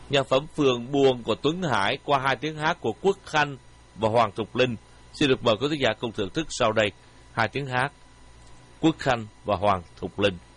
Nhạc phẩm Phường Buồn của Tuấn Hải qua hai tiếng hát của Quốc Khanh và Hoàng Thục Linh. Xin được mời quý khán giả cùng thưởng thức sau đây hai tiếng hát Quốc Khanh và Hoàng Thục Linh.